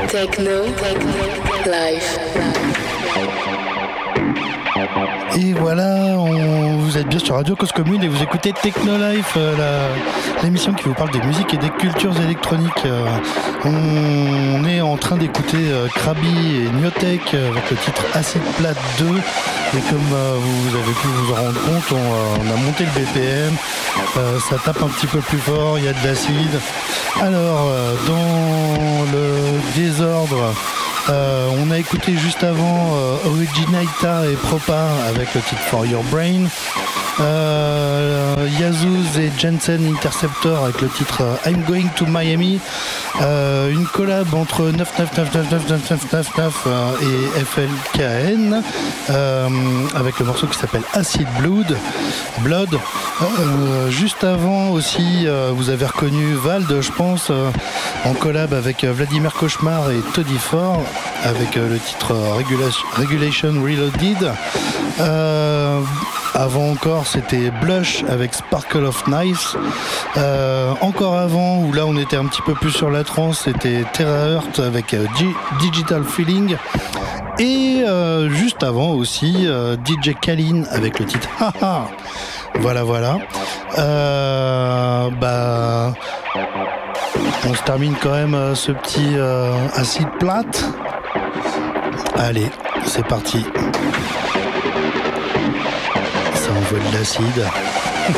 Life. Et voilà, vous êtes bien sur Radio Cause Commune et vous écoutez Techno Life, l'émission qui vous parle des musiques et des cultures électroniques. On est en train d'écouter Krabi et Niotek avec le titre Acid Plat 2. Et comme vous avez pu vous en rendre compte, on a monté le BPM, ça tape un petit peu plus fort, il y a de l'acide. Alors, dans le désordre, on a écouté juste avant Originator et Propa avec le titre For Your Brain. Yazoo et Jensen Interceptor avec le titre I'm Going to Miami. Une collab entre 99999999 et FLKN avec le morceau qui s'appelle Acid Blood. Juste avant aussi, vous avez reconnu Vald, je pense, en collab avec Vladimir Cauchemar et Toddy Ford avec le titre Regulation Reloaded. Avant encore, c'était Blush avec Sparkle of Knives. Encore avant, où là on était un petit peu plus sur la trance, c'était Terra Earth avec Digital Feeling. Et juste avant aussi, DJ Kalin avec le titre Haha. Voilà. On se termine quand même ce petit acide plate. Allez, c'est parti. Ça envoie de l'acide.